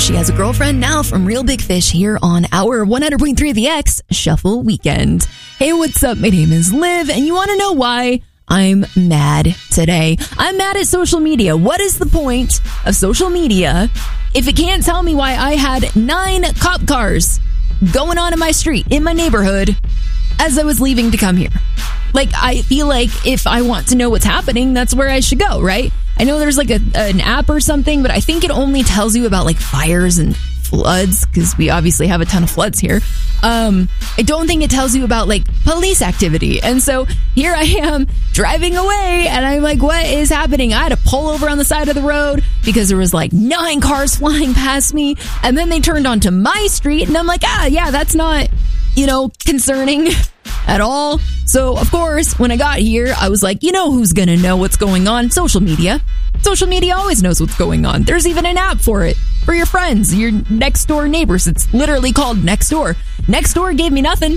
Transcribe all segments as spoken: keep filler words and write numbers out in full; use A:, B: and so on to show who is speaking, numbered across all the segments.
A: She Has a Girlfriend now from Real Big Fish here on our one hundred point three The X Shuffle Weekend. Hey, what's up? My name is Liv, and you want to know why I'm mad today? I'm mad at social media. What is the point of social media if it can't tell me why I had nine cop cars going on in my street, in my neighborhood, as I was leaving to come here? Like, I feel like if I want to know what's happening, that's where I should go, right? I know there's like a, an app or something, but I think it only tells you about like fires and floods, because we obviously have a ton of floods here. Um, I don't think it tells you about like police activity. And so here I am driving away and I'm like, what is happening? I had to pull over on the side of the road because there was like nine cars flying past me. And then they turned onto my street and I'm like, ah, yeah, that's not, you know, concerning at all. So, of course, when I got here, I was like, you know who's going to know what's going on? Social media. Social media always knows what's going on. There's even an app for it. For your friends, your next door neighbors. It's literally called Nextdoor. Nextdoor gave me nothing.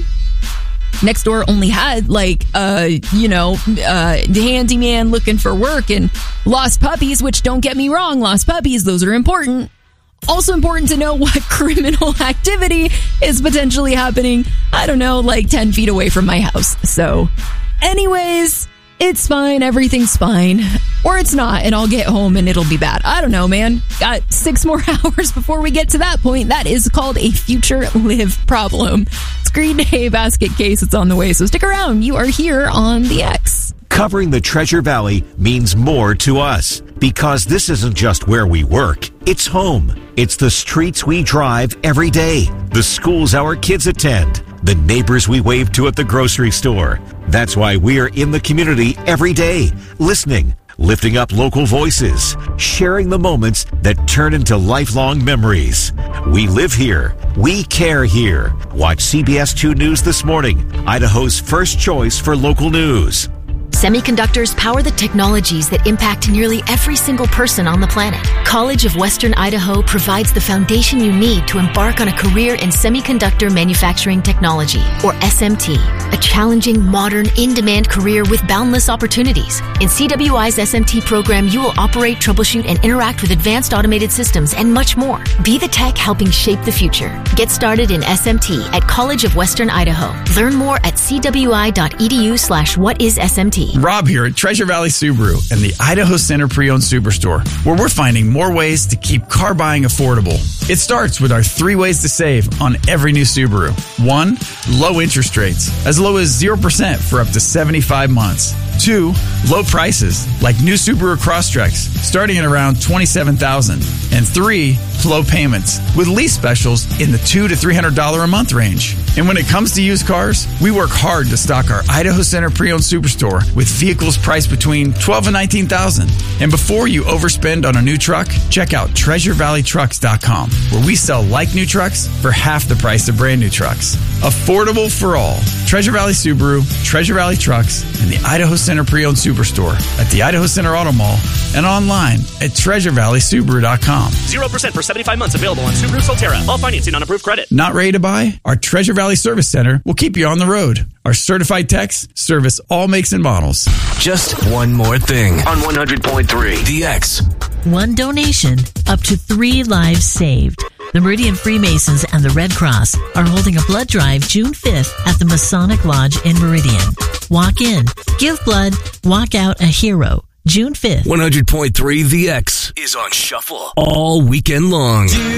A: Nextdoor only had, like, uh, you know, uh, the handyman looking for work and lost puppies, which, don't get me wrong, lost puppies, those are important. Also important to know what criminal activity is potentially happening, I don't know, like ten feet away from my house. So, anyways, it's fine. Everything's fine. Or it's not, and I'll get home and it'll be bad. I don't know, man. Got six more hours before we get to that point. That is called a future live problem. It's Green Day Basket Case. It's on the way, so stick around. You are here on The X.
B: Covering the Treasure Valley means more to us because this isn't just where we work. It's home. It's the streets we drive every day, the schools our kids attend, the neighbors we wave to at the grocery store. That's why we're in the community every day, listening, lifting up local voices, sharing the moments that turn into lifelong memories. We live here. We care here. Watch C B S two News This Morning, Idaho's first choice for local news.
C: Semiconductors power the technologies that impact nearly every single person on the planet. College of Western Idaho provides the foundation you need to embark on a career in semiconductor manufacturing technology, or S M T, a challenging, modern, in-demand career with boundless opportunities. In C W I's S M T program, you will operate, troubleshoot, and interact with advanced automated systems and much more. Be the tech helping shape the future. Get started in S M T at College of Western Idaho. Learn more at cwi.edu slash what is SMT.
D: Rob here at Treasure Valley Subaru and the Idaho Center Pre-Owned Superstore, where we're finding more ways to keep car buying affordable. It starts with our three ways to save on every new Subaru. One, low interest rates, as low as zero percent for up to seventy-five months. Two, low prices, like new Subaru Crosstreks, starting at around twenty-seven thousand dollars. And three, low payments, with lease specials in the two hundred to three hundred dollars a month range. And when it comes to used cars, we work hard to stock our Idaho Center Pre-Owned Superstore with vehicles priced between twelve thousand dollars and nineteen thousand dollars. And before you overspend on a new truck, check out treasure valley trucks dot com, where we sell like new trucks for half the price of brand new trucks. Affordable for all. Treasure Valley Subaru, Treasure Valley Trucks, and the Idaho Center Pre-Owned Superstore at the Idaho Center Auto Mall and online at treasure valley subaru dot com.
E: zero percent for seventy-five months available on Subaru Solterra. All financing on approved credit.
D: Not ready to buy? Our Treasure Valley Service Center will keep you on the road. Our certified techs service all makes and models.
F: Just one more thing on one hundred point three The X.
G: One donation, up to three lives saved. The Meridian Freemasons and the Red Cross are holding a blood drive June fifth at the Masonic Lodge in Meridian. Walk in, give blood, walk out a hero. June fifth.
F: one hundred point three The X is on shuffle all weekend long.